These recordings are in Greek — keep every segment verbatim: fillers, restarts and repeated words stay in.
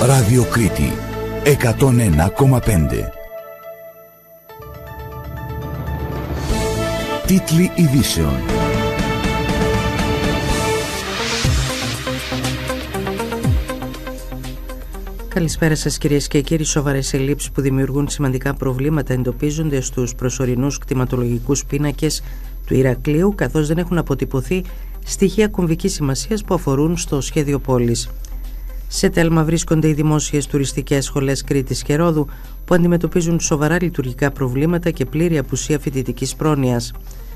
Ράδιο Κρήτη εκατόν ένα κόμμα πέντε. Τίτλοι ειδήσεων. Καλησπέρα σας κυρίες και κύριοι. Σοβαρές ελλείψεις που δημιουργούν σημαντικά προβλήματα εντοπίζονται στους προσωρινούς κτηματολογικούς πίνακες του Ηρακλείου, καθώς δεν έχουν αποτυπωθεί στοιχεία κομβικής σημασίας που αφορούν στο σχέδιο πόλης. Σε τέλμα βρίσκονται οι δημόσιες τουριστικές σχολές Κρήτης και Ρόδου, που αντιμετωπίζουν σοβαρά λειτουργικά προβλήματα και πλήρη απουσία φοιτητικής πρόνοιας.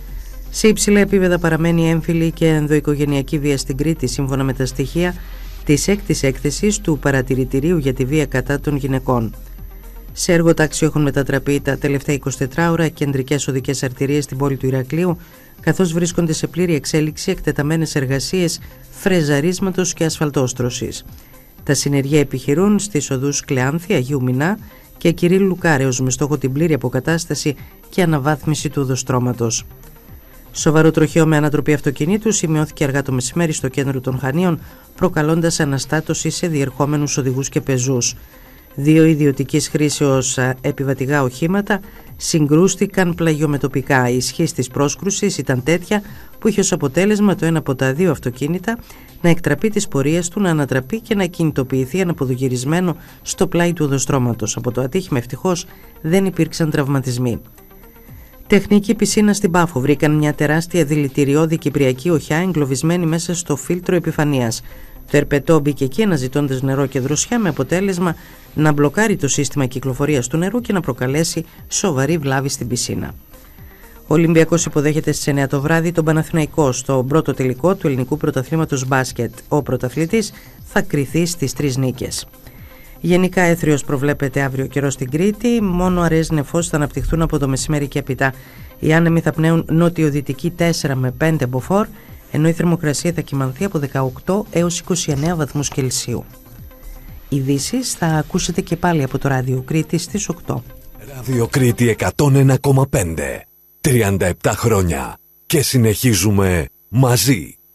Σε υψηλά επίπεδα παραμένει η έμφυλη και ενδοοικογενειακή βία στην Κρήτη, σύμφωνα με τα στοιχεία της έκτης έκθεσης του Παρατηρητηρίου για τη Βία κατά των Γυναικών. Σε εργοτάξιο έχουν μετατραπεί τα τελευταία εικοσιτέσσερις ώρα κεντρικές οδικές αρτηρίες στην πόλη του Ηρακλείου, καθώς βρίσκονται σε πλήρη εξέλιξη εκτεταμένες εργασίες φρεζαρίσματος και ασφαλτόστρωσης. Τα συνεργεία επιχειρούν στις οδούς Κλεάνθη, Αγίου Μινά και Κυρίλλου Λουκάρεως, με στόχο την πλήρη αποκατάσταση και αναβάθμιση του οδοστρώματος. Σοβαρό τροχαίο με ανατροπή αυτοκινήτου σημειώθηκε αργά το μεσημέρι στο κέντρο των Χανίων, προκαλώντας αναστάτωση σε διερχόμενους οδηγούς και πεζούς. Δύο ιδιωτικής χρήσεως επιβατηγά οχήματα συγκρούστηκαν πλαγιομετωπικά. Η ισχύς της πρόσκρουσης ήταν τέτοια που είχε ως αποτέλεσμα το ένα από τα δύο αυτοκίνητα να εκτραπεί τις πορείες του, να ανατραπεί και να κινητοποιηθεί αναποδογυρισμένο στο πλάι του οδοστρώματος. Από το ατύχημα ευτυχώς δεν υπήρξαν τραυματισμοί. Τεχνική πισίνα στην Πάφο βρήκαν μια τεράστια δηλητηριώδη κυπριακή οχιά εγκλωβισμένη μέσα στο φίλτρο επιφανείας. Το ερπετό μπήκε εκεί αναζητώντας νερό και δροσιά, με αποτέλεσμα να μπλοκάρει το σύστημα κυκλοφορίας του νερού και να προκαλέσει σοβαρή βλάβη στην πισίνα. Ο Ολυμπιακός υποδέχεται στις εννιά το βράδυ τον Παναθηναϊκό στο πρώτο τελικό του ελληνικού πρωταθλήματος μπάσκετ. Ο πρωταθλητής θα κριθεί στις τρεις νίκες. Γενικά έθριος προβλέπεται αύριο καιρό στην Κρήτη, μόνο αραιές νεφώσεις θα αναπτυχθούν από το μεσημέρι και έπειτα. Οι άνεμοι θα πνέουν νοτιοδυτική τέσσερα με πέντε μποφόρ, ενώ η θερμοκρασία θα κυμανθεί από δεκαοκτώ έως είκοσι εννέα βαθμούς Κελσίου. Ειδήσεις θα ακούσετε και πάλι από το Ράδιο Κρήτη στις οκτώ. Ράδιο Κρήτη εκατόν ένα κόμμα πέντε. τριάντα επτά χρόνια και συνεχίζουμε μαζί.